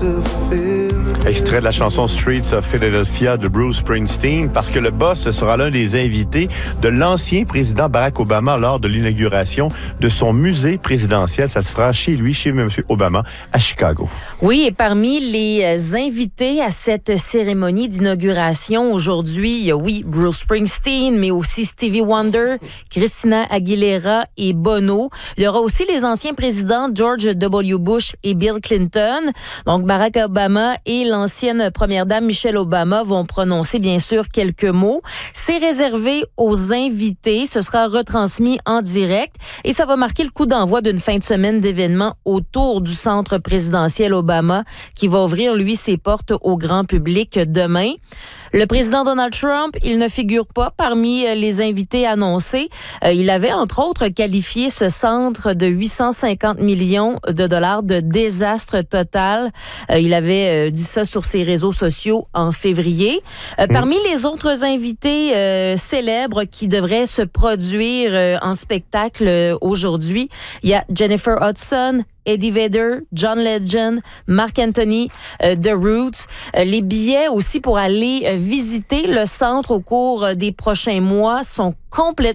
Extrait de la chanson Streets of Philadelphia de Bruce Springsteen, parce que le boss sera l'un des invités de l'ancien président Barack Obama lors de l'inauguration de son musée présidentiel. Ça se fera chez lui, chez M. Obama, à Chicago. Oui, et parmi les invités à cette cérémonie d'inauguration aujourd'hui, il y a, oui, Bruce Springsteen, mais aussi Stevie Wonder, Christina Aguilera et Bono. Il y aura aussi les anciens présidents George W. Bush et Bill Clinton. Donc, Barack Obama et l'ancienne première dame Michelle Obama vont prononcer, bien sûr, quelques mots. C'est réservé aux invités. Ce sera retransmis en direct et ça va marquer le coup d'envoi d'une fin de semaine d'événements autour du centre présidentiel Obama qui va ouvrir, lui, ses portes au grand public demain. Le président Donald Trump, il ne figure pas parmi les invités annoncés. Il avait, entre autres, qualifié ce centre de 850 millions de dollars de désastre total. Il avait dit ça sur ses réseaux sociaux en février. Parmi les autres invités célèbres qui devraient se produire en spectacle aujourd'hui, il y a Jennifer Hudson, Eddie Vedder, John Legend, Marc Anthony, The Roots. Les billets aussi pour aller visiter le centre au cours des prochains mois sont complètement